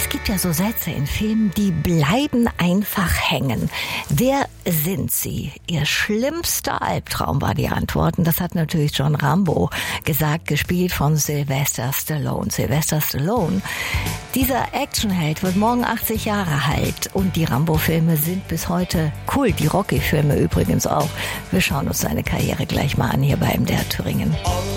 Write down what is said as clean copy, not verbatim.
Es gibt ja so Sätze in Filmen, die bleiben einfach hängen. Wer sind Sie? Ihr schlimmster Albtraum war die Antwort. Und das hat natürlich John Rambo gesagt, gespielt von Sylvester Stallone. Sylvester Stallone, dieser Actionheld, wird morgen 80 Jahre alt. Und die Rambo-Filme sind bis heute Kult. Die Rocky-Filme übrigens auch. Wir schauen uns seine Karriere gleich mal an hier bei MDR Thüringen.